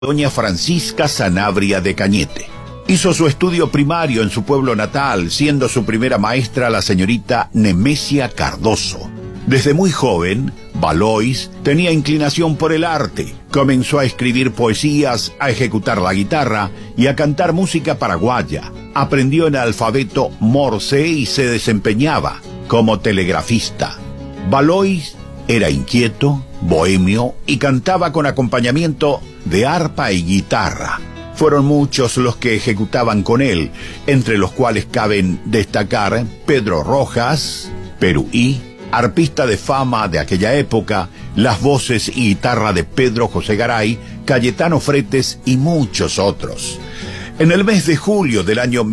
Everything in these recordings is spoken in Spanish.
doña Francisca Sanabria de Cañete. Hizo su estudio primario en su pueblo natal, siendo su primera maestra la señorita Nemesia Cardoso. Desde muy joven, Valois tenía inclinación por el arte. Comenzó a escribir poesías, a ejecutar la guitarra y a cantar música paraguaya. Aprendió el alfabeto Morse y se desempeñaba como telegrafista. Valois era inquieto, bohemio y cantaba con acompañamiento de arpa y guitarra. Fueron muchos los que ejecutaban con él, entre los cuales caben destacar Pedro Rojas, Peruí, arpista de fama de aquella época, las voces y guitarra de Pedro José Garay, Cayetano Fretes y muchos otros. En el mes de julio del año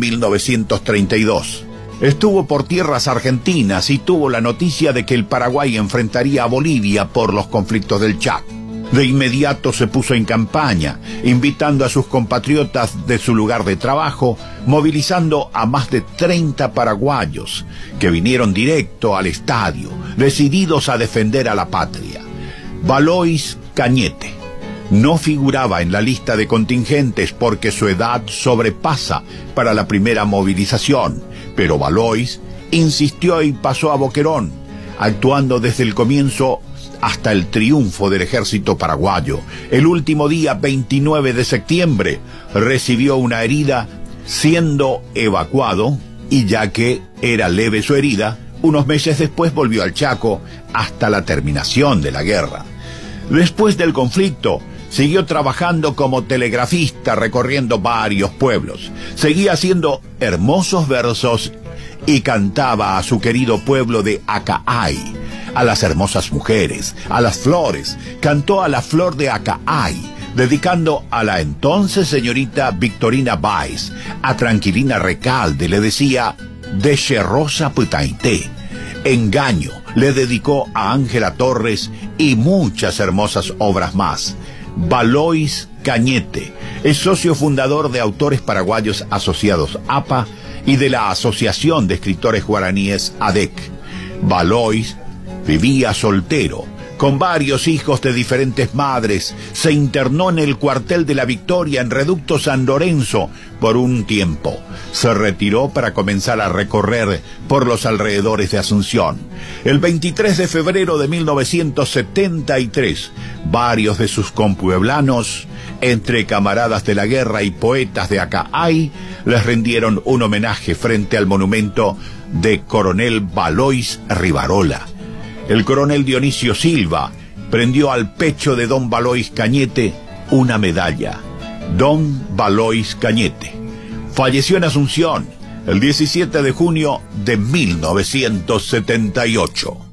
1932, estuvo por tierras argentinas y tuvo la noticia de que el Paraguay enfrentaría a Bolivia por los conflictos del Chaco. De inmediato se puso en campaña, invitando a sus compatriotas de su lugar de trabajo, movilizando a más de 30 paraguayos, que vinieron directo al estadio, decididos a defender a la patria. Valois Cañete no figuraba en la lista de contingentes porque su edad sobrepasa para la primera movilización, pero Valois insistió y pasó a Boquerón, actuando desde el comienzo hasta el triunfo del ejército paraguayo. El último día, 29 de septiembre, recibió una herida, siendo evacuado, y ya que era leve su herida, unos meses después volvió al Chaco hasta la terminación de la guerra. Después del conflicto, siguió trabajando como telegrafista recorriendo varios pueblos. Seguía haciendo hermosos versos y cantaba a su querido pueblo de Acaay, a las hermosas mujeres, a las flores. Cantó a la flor de Acaay, dedicando a la entonces señorita Victorina Báez. A Tranquilina Recalde le decía Deche Rosa Putaité. Engaño le dedicó a Ángela Torres y muchas hermosas obras más. Valois Cañete es socio fundador de Autores Paraguayos Asociados APA y de la Asociación de Escritores Guaraníes ADEC. Valois vivía soltero, con varios hijos de diferentes madres. Se internó en el cuartel de la Victoria en Reducto San Lorenzo por un tiempo. Se retiró para comenzar a recorrer por los alrededores de Asunción. El 23 de febrero de 1973, varios de sus compueblanos, entre camaradas de la guerra y poetas de Acaay, les rindieron un homenaje frente al monumento de Coronel Valois Rivarola. El coronel Dionisio Silva prendió al pecho de don Valois Cañete una medalla. Don Valois Cañete falleció en Asunción el 17 de junio de 1978.